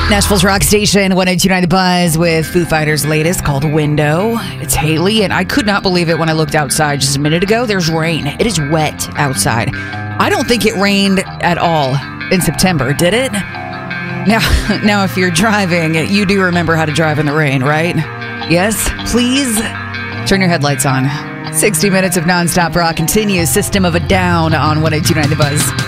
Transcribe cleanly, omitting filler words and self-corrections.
Nashville's rock station, 1029 The Buzz, with Foo Fighters' latest called Window. It's Haley, and I could not believe it when I looked outside just a minute ago. There's rain. It is wet outside. I don't think it rained at all in September, did it? Now, if you're driving, you do remember how to drive in the rain, right? Yes? Please turn your headlights on. 60 minutes of nonstop rock continues. System of a Down on 1029 The Buzz.